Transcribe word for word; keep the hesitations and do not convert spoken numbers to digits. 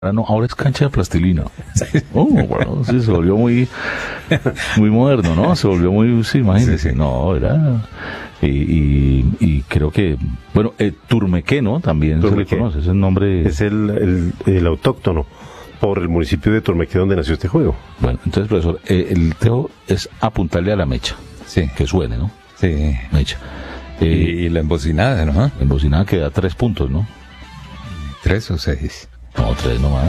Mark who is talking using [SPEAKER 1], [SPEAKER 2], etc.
[SPEAKER 1] Ah, no, ahora es cancha de plastilina. Oh, bueno, sí, se volvió muy muy moderno, ¿no? Se volvió muy, sí, imagínese. Sí, sí. No, era... Y, y, y creo que, bueno, eh, Turmequé, ¿no? También Turmequé. Se le conoce, es el nombre...
[SPEAKER 2] Es el, el, el autóctono por el municipio de Turmequé donde nació este juego.
[SPEAKER 1] Bueno, entonces, profesor, eh, el tejo es apuntarle a la mecha.
[SPEAKER 3] Sí.
[SPEAKER 1] Que suene, ¿no?
[SPEAKER 3] Sí.
[SPEAKER 1] Mecha.
[SPEAKER 3] Eh, y, y la embocinada, ¿no?
[SPEAKER 1] La embocinada que da tres puntos, ¿no?
[SPEAKER 3] Tres o seis.
[SPEAKER 1] No, tres nomás.